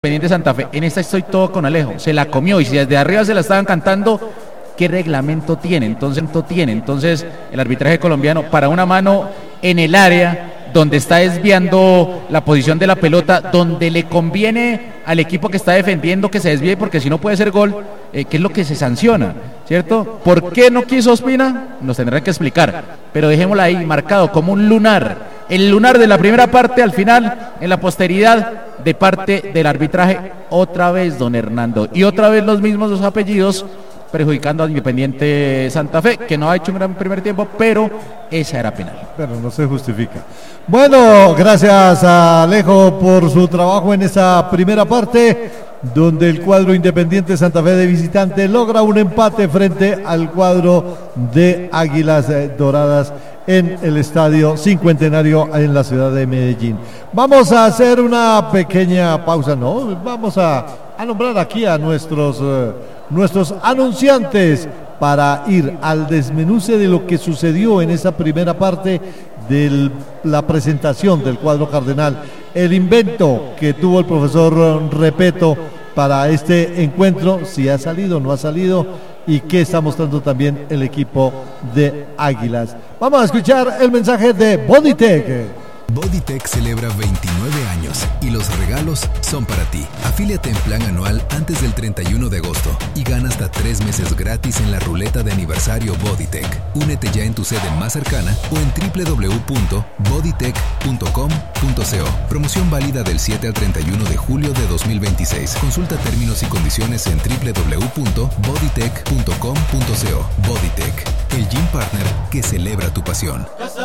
Independiente Santa Fe. En esta estoy todo con Alejo. Se la comió y si desde arriba se la estaban cantando, ¿qué reglamento tiene? Entonces el arbitraje colombiano para una mano en el área donde está desviando la posición de la pelota, donde le conviene al equipo que está defendiendo que se desvíe porque si no puede ser gol, que es lo que se sanciona, ¿cierto? ¿Por qué no quiso Ospina? Nos tendrán que explicar, pero dejémosla ahí marcado como un lunar. El lunar de la primera parte al final, en la posteridad de parte del arbitraje, otra vez don Hernando, y otra vez los mismos dos apellidos, perjudicando a Independiente Santa Fe, que no ha hecho un gran primer tiempo, pero esa era penal. Pero no se justifica. Bueno, gracias a Alejo por su trabajo en esa primera parte, donde el cuadro Independiente Santa Fe de visitante logra un empate frente al cuadro de Águilas Doradas en el Estadio Cincuentenario en la ciudad de Medellín. Vamos a hacer una pequeña pausa, ¿no? Vamos a nombrar aquí a nuestros anunciantes para ir al desmenuce de lo que sucedió en esa primera parte de la presentación del cuadro cardenal, el invento que tuvo el profesor Repeto para este encuentro, si ha salido o no ha salido, y qué está mostrando también el equipo de Águilas. Vamos a escuchar el mensaje de Bodytech. Bodytech celebra 29 años y los regalos son para ti. Afíliate en plan anual antes del 31 de agosto y gana hasta 3 meses gratis en la ruleta de aniversario Bodytech. Únete ya en tu sede más cercana o en www.bodytech.com.co. Promoción válida del 7 al 31 de julio de 2026. Consulta términos y condiciones en www.bodytech.com.co. Bodytech, el gym partner que celebra tu pasión.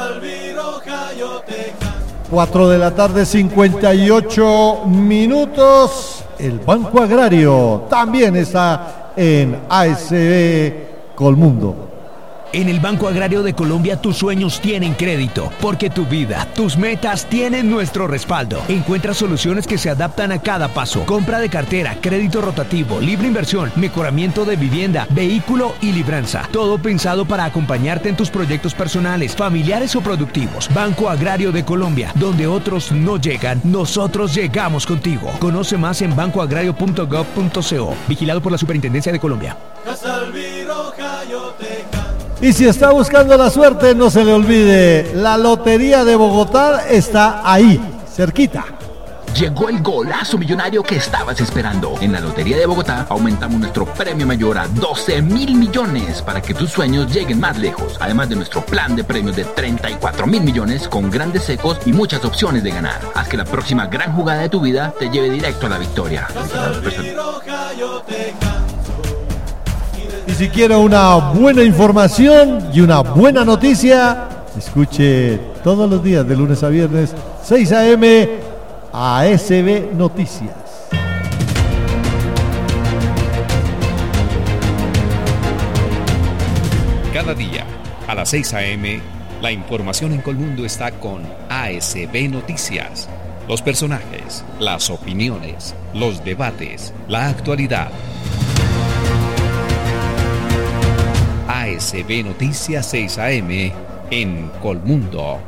4 de la tarde, 58 minutos. El Banco Agrario también está en ASB Colmundo. En el Banco Agrario de Colombia tus sueños tienen crédito, porque tu vida, tus metas tienen nuestro respaldo. Encuentra soluciones que se adaptan a cada paso. Compra de cartera, crédito rotativo, libre inversión, mejoramiento de vivienda, vehículo y libranza. Todo pensado para acompañarte en tus proyectos personales, familiares o productivos. Banco Agrario de Colombia, donde otros no llegan, nosotros llegamos contigo. Conoce más en bancoagrario.gov.co. Vigilado por la Superintendencia de Colombia. Y si está buscando la suerte, no se le olvide, la Lotería de Bogotá está ahí, cerquita. Llegó el golazo millonario que estabas esperando. En la Lotería de Bogotá aumentamos nuestro premio mayor a 12.000 millones para que tus sueños lleguen más lejos. Además de nuestro plan de premios de 34.000 millones con grandes secos y muchas opciones de ganar. Haz que la próxima gran jugada de tu vida te lleve directo a la victoria. Y si quiere una buena información y una buena noticia, escuche todos los días de lunes a viernes 6 a.m. ASB Noticias. Cada día a las 6 a.m. la información en Colmundo está con ASB Noticias. Los personajes, las opiniones, los debates, la actualidad. ASB Noticias 6 AM en Colmundo.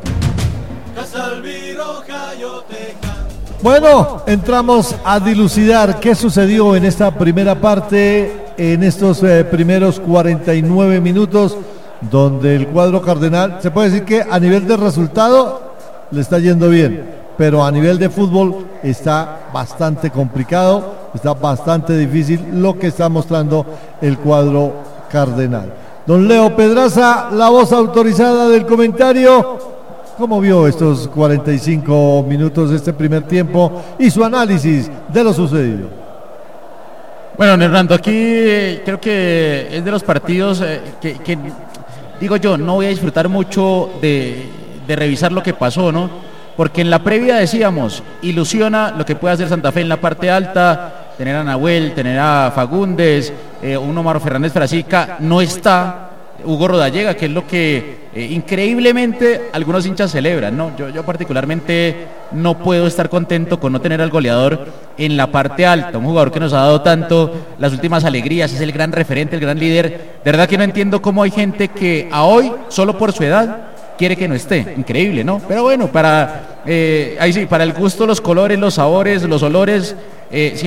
Bueno, entramos a dilucidar qué sucedió en esta primera parte, en estos primeros 49 minutos, donde el cuadro cardenal, se puede decir que a nivel de resultado le está yendo bien, pero a nivel de fútbol está bastante complicado, está bastante difícil lo que está mostrando el cuadro cardenal. Don Leo Pedraza, la voz autorizada del comentario, ¿cómo vio estos 45 minutos de este primer tiempo y su análisis de lo sucedido? Bueno, Hernando, aquí creo que es de los partidos que digo yo, no voy a disfrutar mucho de revisar lo que pasó, ¿no? Porque en la previa decíamos, ilusiona lo que puede hacer Santa Fe en la parte alta, tener a Nahuel, tener a Fagundes, un Omar Fernández Frasica, no está Hugo Rodallega, que es lo que increíblemente algunos hinchas celebran, ¿no? Yo particularmente no puedo estar contento con no tener al goleador en la parte alta, un jugador que nos ha dado tanto las últimas alegrías, es el gran referente, el gran líder. De verdad que no entiendo cómo hay gente que a hoy, solo por su edad, quiere que no esté, increíble, ¿no? Pero bueno, ahí sí, para el gusto, los colores, los sabores, los olores, si